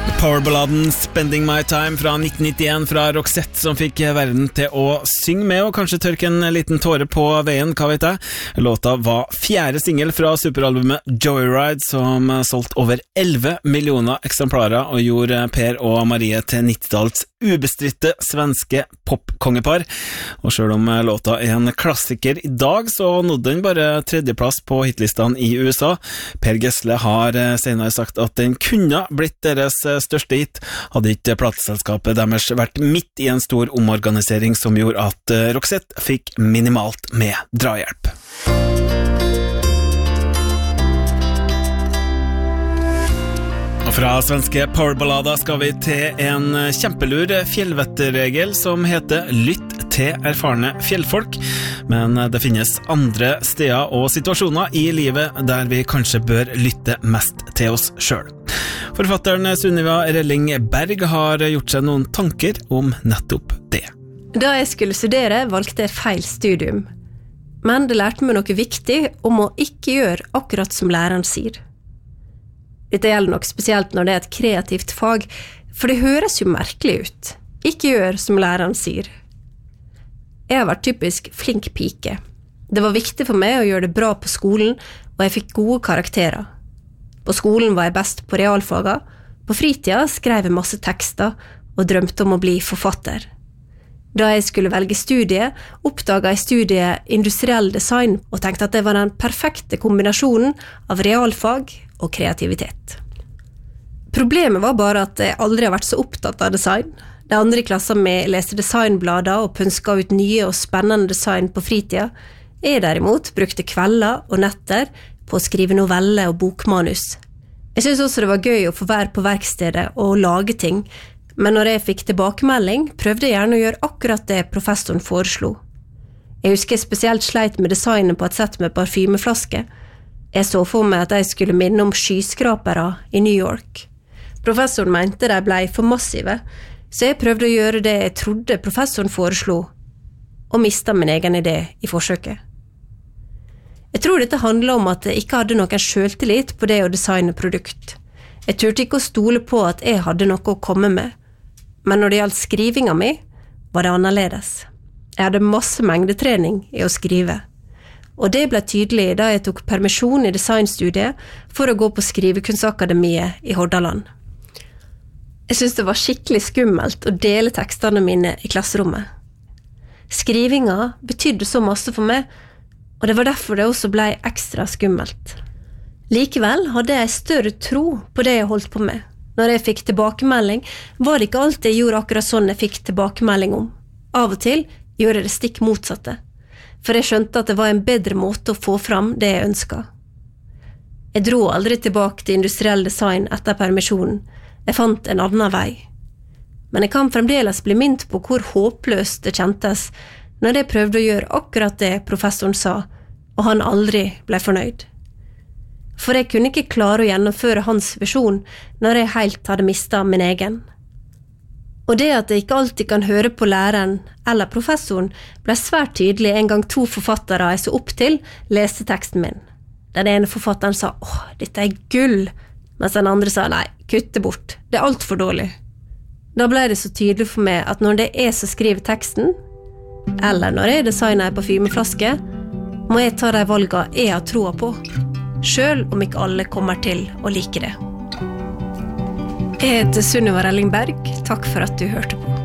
Powerballaden Spending My Time fra 1991 fra Roxette som fikk verden til å synge med og kanskje tørke en liten tåre på veien, hva vet jeg. Låta var 4. single fra superalbumet Joyride som solgte over 11 millioner eksemplarer og gjorde Per og Marie til 90-tallets ubestritte svenske popkongepar. Og selv om låta er en klassiker i dag, så nådde den bare 3. plass på hitlistene i USA. Per Gessle har senere sagt at den kunne blitt deres største hit, hadde ikke plateselskapet deres vært midt i en stor omorganisering som gjorde at Roxette fikk minimalt med drahjelp. Og fra svenske powerballader skal vi til en kjempelur fjellvetterregel som heter lytt til erfarne fjellfolk, men det finnes andre steder og situasjoner i livet der vi kanskje bør lytte mest til oss selv. Forfatteren Sunniva Relling Berg har gjort seg noen tanker om nettopp det. Da jeg skulle studere, valgte jeg feil studium. Men det lærte meg noe viktig om å ikke gjøre akkurat som læreren sier. Dette gjelder nok spesielt når det er et kreativt fag, for det høres jo merkelig ut. Ikke gjør som læreren sier. Jeg har vært typisk flink pike. Det var viktig for meg å gjøre det bra på skolen, og jeg fikk gode karakterer. På skolen var jeg best på realfaga, på fritida skrev jeg masse tekster og drømte om å bli forfatter. Da jeg skulle velge studie, oppdaget jeg studiet industriell design og tenkte at det var den perfekte kombinasjonen av realfag og kreativitet. Problemet var bare at jeg aldri har vært så opptatt av design. De andre i klassen med leste designblader og pønsket ut nye og spennende design på fritida. Jeg derimot brukte kvelder og netter på å skrive noveller og bokmanus. Jeg synes også det var gøy å få være på verkstedet og lage ting, men når jeg fikk tilbakemelding, prøvde jeg gjerne å gjøre akkurat det professoren foreslo. Jeg husker jeg spesielt sleit med designet på et sett med parfymeflaske. Jeg så for meg at jeg skulle minne om skyskrapere i New York. Professoren mente de ble for massive, så jeg prøvde å gjøre det jeg trodde professoren foreslo, og mistet min egen idé i forsøket. Jeg tror dette handler om at jeg ikke hadde noen selvtillit på det å designe produkt. Jeg turte ikke å stole på at jeg hadde noe å komme med, men når det gjaldt skrivinga mi, var det annerledes. Jeg hadde masse mengdetrening i å skrive, og det ble tydelig da jeg tok permisjon i designstudiet for å gå på Skrivekunstakademiet i Hordaland. Jeg synes det var skikkelig skummelt å dele tekstene mine i klasserommet. Skrivinga betydde så masse for meg, og det var derfor det også ble ekstra skummelt. Likevel hadde jeg større tro på det jeg holdt på med. Når jeg fikk tilbakemelding, var det ikke alltid jeg gjorde akkurat sånn jeg fikk tilbakemelding om. Av og til gjorde jeg det stikk motsatte, for jeg skjønte at det var en bedre måte å få fram det jeg ønsket. Jeg dro aldri tilbake til industriell design etter permisjonen. Jeg fant en annen vei. Men jeg kan fremdeles bli minnet på hvor håpløst det kjentes når jeg prøvde å gjøre akkurat det professoren sa, og han aldri ble fornøyd. For jeg kunne ikke klare å gjennomføre hans visjon når jeg helt hadde mistet min egen. Og det at jeg ikke alltid kan høre på læreren eller professoren ble svært tydelig en gang 2 forfattere jeg så opp til leste teksten min. Den ene forfatteren sa, dette er gull, mens den andre sa, nei, kutt det bort, det er alt for dårlig. Da ble det så tydelig for meg at når det er som skriver teksten, eller når jeg designer en parfymeflaske, må jeg ta de valgene jeg har troa på, selv om ikke alle kommer til å like det. Jeg heter Sunniva Relling Berg. Takk for at du hørte på.